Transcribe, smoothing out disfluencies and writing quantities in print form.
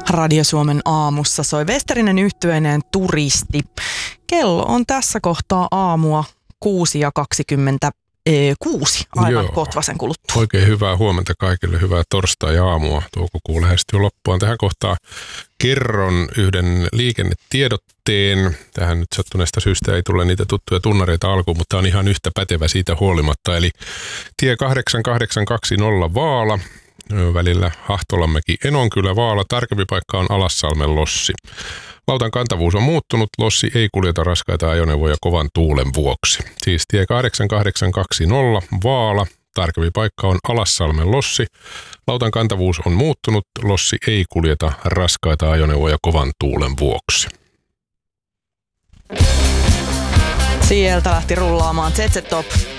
Radio Suomen aamussa soi Westerinen yhtyeineen Turisti. Kello on tässä kohtaa aamua 6:26, aivan kotvasen kuluttua. Oikein hyvää huomenta kaikille, hyvää torstai-aamua. Toukokuu lähestyy loppuun. Tähän kohtaan kerron yhden liikennetiedotteen. Tähän nyt sattuneesta syystä ei tule niitä tuttuja tunnareita alkuun, mutta on ihan yhtä pätevä siitä huolimatta. Eli tie 8820 Vaala. Välillä Hahtolanmäki Enonkylä Vaala. Tarkempi paikka on Alassalmen Lossi. Lautan kantavuus on muuttunut. Lossi ei kuljeta raskaita ajoneuvoja kovan tuulen vuoksi. Siis tie 8820 Vaala. Tarkempi paikka on Alassalmen Lossi. Lautan kantavuus on muuttunut. Lossi ei kuljeta raskaita ajoneuvoja kovan tuulen vuoksi. Sieltä lähti rullaamaan ZZ Top.